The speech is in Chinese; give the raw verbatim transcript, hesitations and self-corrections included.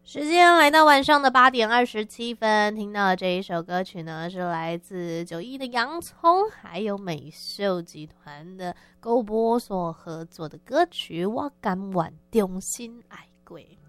时间来到晚上的八点二十七分，听到的这一首歌曲呢，是来自九一的洋葱，还有美秀集团的勾波所合作的歌曲《我甘愿重新爱过》。